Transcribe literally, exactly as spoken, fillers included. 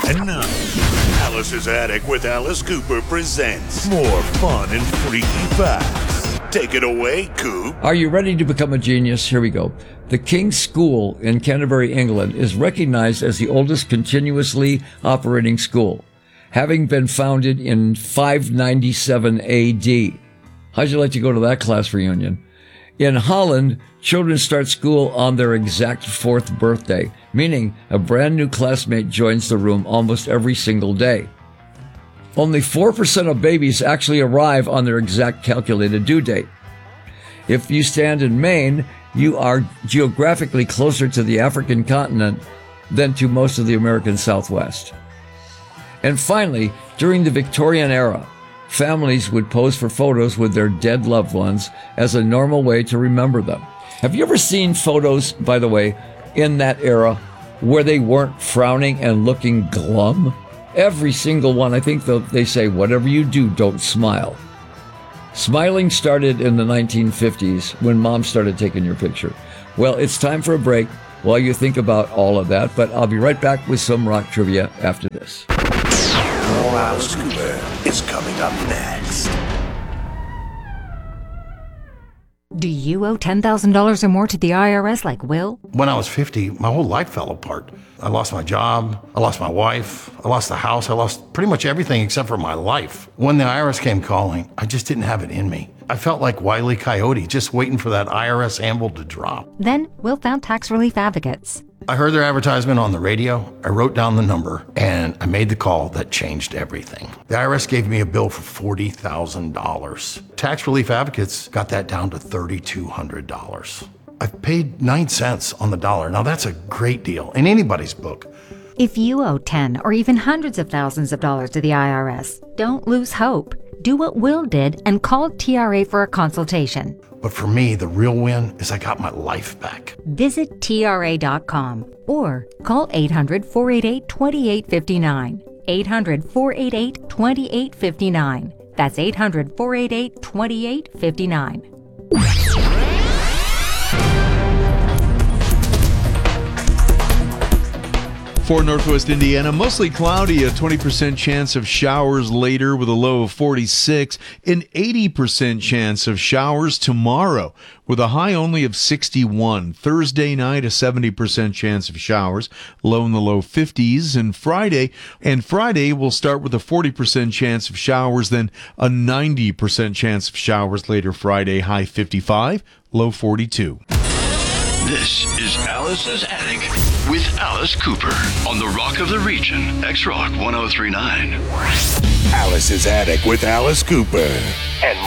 And now, Alice's Attic with Alice Cooper presents more fun and freaky facts. Take it away, Coop. Are you ready to become a genius? Here we go. The King's School in Canterbury, England is recognized as the oldest continuously operating school, having been founded in five ninety-seven A D. How'd you like to go to that class reunion? In Holland, children start school on their exact fourth birthday, meaning a brand new classmate joins the room almost every single day. Only four percent of babies actually arrive on their exact calculated due date. If you stand in Maine, you are geographically closer to the African continent than to most of the American Southwest. And finally, during the Victorian era, families would pose for photos with their dead loved ones as a normal way to remember them. Have you ever seen photos, by the way, in that era where they weren't frowning and looking glum? Every single one. I think they say, whatever you do, don't smile. Smiling started in the nineteen fifties when Mom started taking your picture. Well, it's time for a break while you think about all of that, but I'll be right back with some rock trivia after this. More Alice Cooper is coming up next. Do you owe ten thousand dollars or more to the I R S like Will? When I was fifty, my whole life fell apart. I lost my job, I lost my wife, I lost the house, I lost pretty much everything except for my life. When the I R S came calling, I just didn't have it in me. I felt like Wile E. Coyote, just waiting for that I R S anvil to drop. Then Will found Tax Relief Advocates. I heard their advertisement on the radio, I wrote down the number, and I made the call that changed everything. The I R S gave me a bill for forty thousand dollars. Tax Relief Advocates got that down to three thousand two hundred dollars. I've paid nine cents on the dollar. Now that's a great deal in anybody's book. If you owe ten or even hundreds of thousands of dollars to the I R S, don't lose hope. Do what Will did and call T R A for a consultation. But for me, the real win is I got my life back. Visit T R A dot com or call eight hundred, four eight eight, two eight five nine. eight hundred, four eight eight, two eight five nine. That's eight hundred, four eight eight, two eight five nine. For Northwest Indiana, mostly cloudy, a twenty percent chance of showers later with a low of forty-six, an eighty percent chance of showers tomorrow with a high only of sixty-one. Thursday night, a seventy percent chance of showers, low in the low fifties, and Friday, and Friday will start with a forty percent chance of showers, then a ninety percent chance of showers later Friday, high fifty-five, low forty-two. This is Alice's Attic with Alice Cooper on the Rock of the Region, X-Rock one oh three point nine. Alice's Attic with Alice Cooper. And